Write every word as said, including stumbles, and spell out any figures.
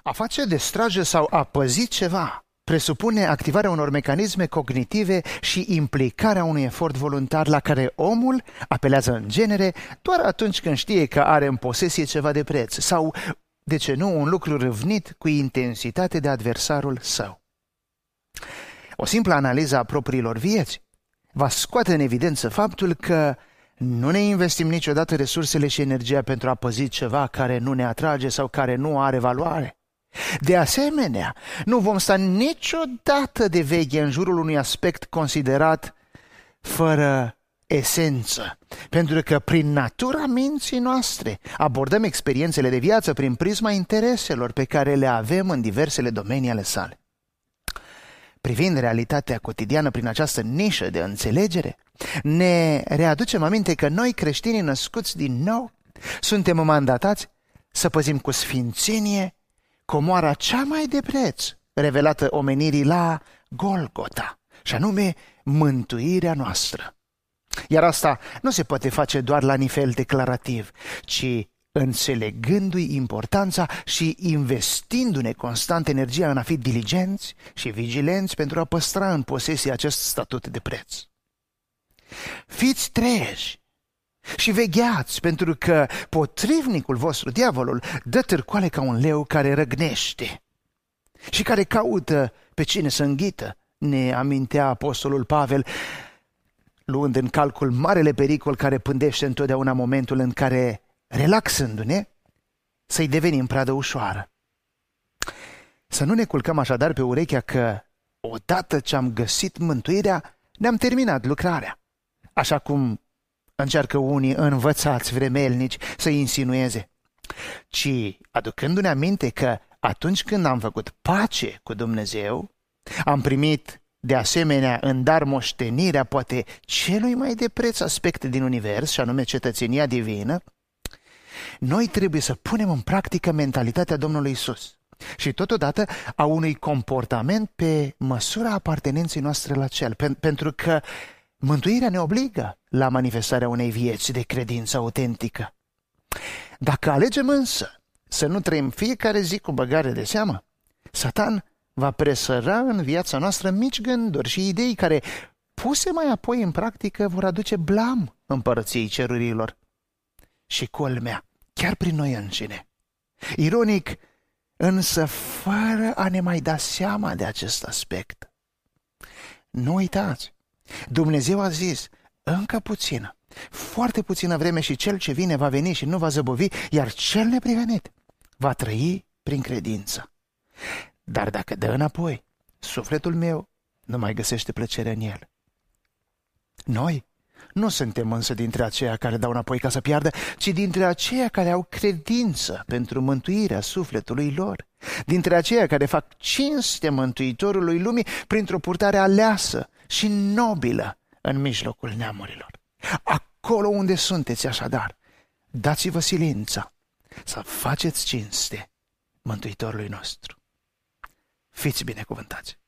A face de strajă sau a păzi ceva presupune activarea unor mecanisme cognitive și implicarea unui efort voluntar la care omul apelează în genere doar atunci când știe că are în posesie ceva de preț sau, de ce nu, un lucru râvnit cu intensitate de adversarul său. O simplă analiză a propriilor vieți va scoate în evidență faptul că nu ne investim niciodată resursele și energia pentru a păzi ceva care nu ne atrage sau care nu are valoare. De asemenea, nu vom sta niciodată de veche în jurul unui aspect considerat fără esență, pentru că prin natura minții noastre abordăm experiențele de viață prin prisma intereselor pe care le avem în diversele domenii ale sale. Privind realitatea cotidiană prin această nișă de înțelegere, ne readucem aminte că noi, creștinii născuți din nou, suntem mandatați să păzim cu sfințenie comoara cea mai de preț revelată omenirii la Golgota, și anume mântuirea noastră. Iar asta nu se poate face doar la nivel declarativ, ci înțelegându-i importanța și investindu-ne constant energia în a fi diligenți și vigilenți pentru a păstra în posesie acest statut de preț. Fiți treji și vegheați, pentru că potrivnicul vostru, diavolul, dă târcoale ca un leu care răgnește și care caută pe cine să înghită, ne amintea apostolul Pavel, luând în calcul marele pericol care pândește întotdeauna momentul în care, relaxându-ne, să-i devenim pradă ușoară. Să nu ne culcăm așadar pe urechea că, odată ce am găsit mântuirea, ne-am terminat lucrarea, așa cum încearcă unii învățați vremelnici să insinueze, ci aducându-ne aminte că atunci când am făcut pace cu Dumnezeu, am primit de asemenea în dar moștenirea poate celui mai de preț aspect din univers, și anume cetățenia divină, noi trebuie să punem în practică mentalitatea Domnului Iisus și totodată a unui comportament pe măsura apartenenței noastre la Cel, pentru că mântuirea ne obligă la manifestarea unei vieți de credință autentică. Dacă alegem însă să nu trăim fiecare zi cu băgare de seamă, Satan va presăra în viața noastră mici gânduri și idei care, puse mai apoi în practică, vor aduce blam împărăției cerurilor. Și culmea, chiar prin noi înșine. Ironic, însă fără a ne mai da seama de acest aspect. Nu uitați, Dumnezeu a zis, încă puțină, foarte puțină vreme și cel ce vine va veni și nu va zăbovi, iar cel neprihănit va trăi prin credință. Dar dacă dă înapoi, sufletul meu nu mai găsește plăcere în el. Noi nu suntem însă dintre aceia care dau înapoi ca să piardă, ci dintre aceia care au credință pentru mântuirea sufletului lor, dintre aceia care fac cinste Mântuitorului lumii printr-o purtare aleasă și nobilă în mijlocul neamurilor. Acolo unde sunteți așadar, dați-vă silința să faceți cinste Mântuitorului nostru. Fiți binecuvântați!